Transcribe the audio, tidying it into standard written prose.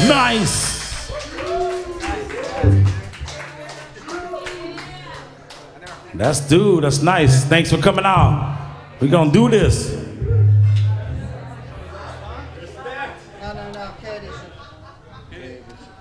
Nice. That's nice. Thanks for coming out. We're gonna do this. No, Kate is